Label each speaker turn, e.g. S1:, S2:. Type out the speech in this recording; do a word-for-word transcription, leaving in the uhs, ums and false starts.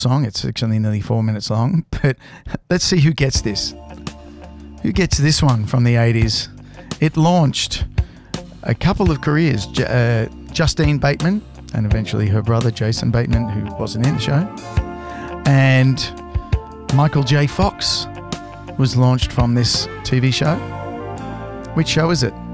S1: song. It's actually nearly four minutes long, but let's see who gets this. Who gets this one from the eighties? It launched a couple of careers. J- uh, Justine Bateman and eventually her brother Jason Bateman, who wasn't in the show, and Michael J. Fox was launched from this T V show. Which show is it?